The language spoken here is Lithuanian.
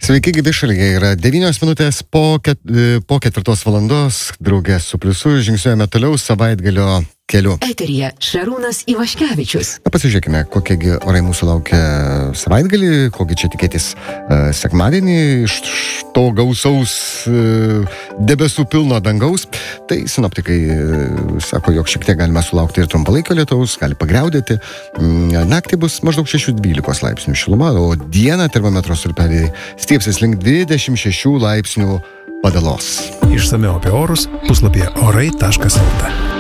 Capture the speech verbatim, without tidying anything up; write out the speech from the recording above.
Sveiki, gyvi šalyje. Yra devynios minutės po, ket, po ketvirtos valandos. Draugė su pliusu žingsniuojame toliau savaitgalio keliu. Eteryje Šarūnas Ivaškevičius. Na, pasižiūrėkime, kokiegi orai mūsų laukia savaitgalį, kokį čia tikėtis uh, sekmadienį iš to gausaus uh, debesų pilno dangaus. Tai sinoptikai uh, sako, jog šiek tiek galime sulaukti ir trumpalaikio lietaus, gali pagriaudėti. Mm, naktį bus maždaug šeši dvylika laipsnių šiluma, o dieną termometro stulpeliai stiepsis link dvidešimt šešių laipsnių padalos. Išsamiau apie orus puslapyje orai taškas lt.